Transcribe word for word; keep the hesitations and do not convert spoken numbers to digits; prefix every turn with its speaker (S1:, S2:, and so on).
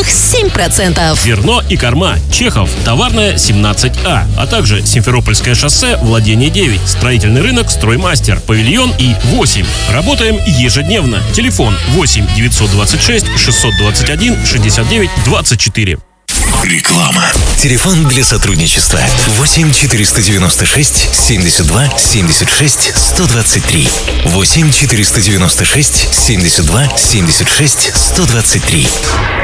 S1: целых семь десятых процента.
S2: Верно и корма. Чехов. Товарная семнадцать А. А также Симферопольское шоссе, владение девять. Строительный рынок «Строймастер», павильон И восемь. Работаем ежедневно. Телефон восемь девятьсот двадцать шесть шестьсот двадцать один шестьдесят девять двадцать четыре.
S3: Реклама. Телефон для сотрудничества восемь четыреста девяносто шесть семьдесят два семьдесят шесть сто двадцать три. восемь четыреста девяносто шесть семьдесят два семьдесят шесть сто двадцать три.